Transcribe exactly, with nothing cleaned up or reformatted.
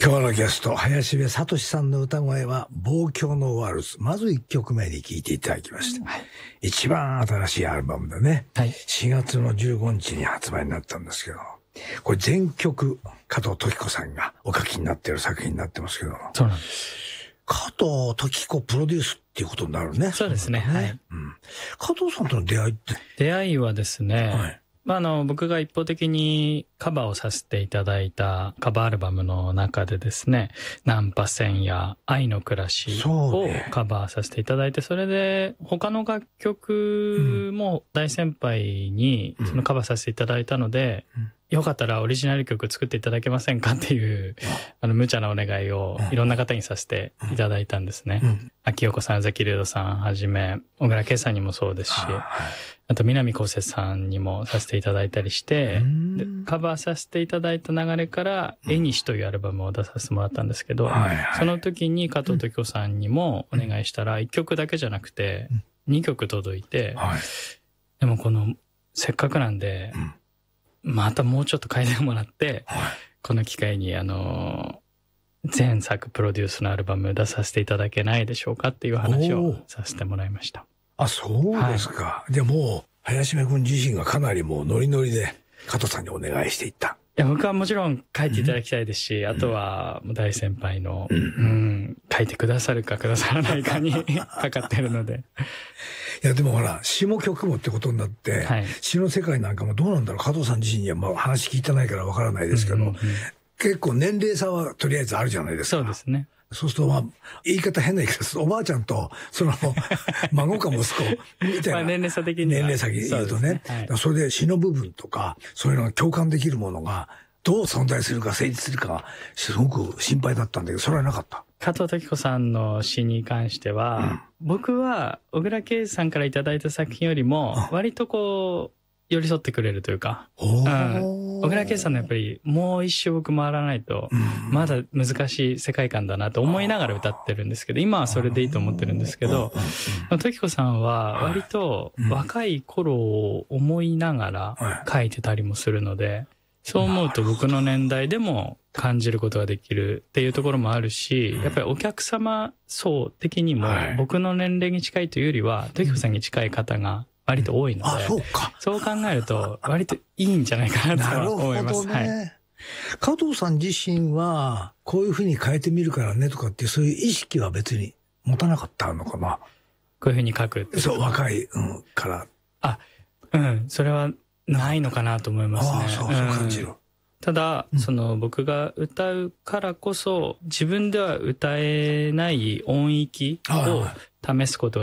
今日のゲスト、林部聡さんの歌声は、望郷のワルツ。まずいっきょくめに聴いていただきました。はい、一番新しいアルバムでね、はい、しがつのじゅうごにちに発売になったんですけど、これ全曲、加藤登紀子さんがお書きになっている作品になってますけど。 そうなんです。 加藤登紀子プロデュースっていうことになるね。 そうですね。はい。うん、 加藤さんとの出会いって？ 出会いはですね、はい、まあ、あの、僕が一方的にカバーをさせていただいたカバーアルバムの中でですね、ナンパ船や愛の暮らしをカバーさせていただいて、それで他の楽曲も大先輩にそのカバーさせていただいたので、うんうん、よかったらオリジナル曲作っていただけませんかっていう、あの、無茶なお願いをいろんな方にさせていただいたんですね。うん、秋代子さん、ザキルドさんはじめ、小倉圭さんにもそうですし、あと南こうせつさんにもさせていただいたりして、でカバーさせていただいた流れから「えにし」というアルバムを出させてもらったんですけど、はいはい、その時に加藤登紀子さんにもお願いしたらいっきょくだけじゃなくてにきょく届いて、はい、でもこのせっかくなんで、うん、またもうちょっと変えてもらって、はい、この機会にあの前作プロデュースのアルバム出させていただけないでしょうかっていう話をさせてもらいました。 あ、そうですか。はい、でも、林部君自身がかなりもうノリノリで加藤さんにお願いしていった。 いや、僕はもちろん書いていただきたいですし、うん、あとは大先輩の、うんうん、書いてくださるかくださらないかにかかってるので。 いや、でもほら、詩も曲もってことになって、はい、詩の世界なんかもどうなんだろう。加藤さん自身にはまあ話聞いてないからわからないですけど、うんうんうん、結構年齢差はとりあえずあるじゃないですか。 そうですね。 そうすると、まあ、言い方変な言い方です。おばあちゃんと、その、孫か息子、みたいな。 まあ年齢差的に。 年齢差で言うとね。そ, ねはい、それで詩の部分とか、そういうのが共感できるものが、どう存在するか成立するかが、すごく心配だったんだけど、それはなかった。 加藤登紀子さんの詩に関しては、うん、僕は、小倉圭さんからいただいた作品よりも、割とこう、寄り添ってくれるというか、うん、小倉圭さんのやっぱりもう一周僕回らないとまだ難しい世界観だなと思いながら歌ってるんですけど、今はそれでいいと思ってるんですけど、登紀子さんは割と若い頃を思いながら書いてたりもするので、そう思うと僕の年代でも感じることができるっていうところもあるし、やっぱりお客様層的にも僕の年齢に近いというよりは登紀子さんに近い方が割と多いので、 あ、そうか。 そう考えると割といいんじゃないかなと思います。 なるほどね。 はい、 加藤さん自身はこういうふうに変えてみるからねとかっていうそういう意識は別に持たなかったのかな。 こういうふうに書くって。 そう、若い、うん、から。 あ、うん、それはないのかなと思いますね。 ああ、そうそう感じる。うん、 ただ、うん、その僕が歌うからこそ自分では歌えない音域を試すことが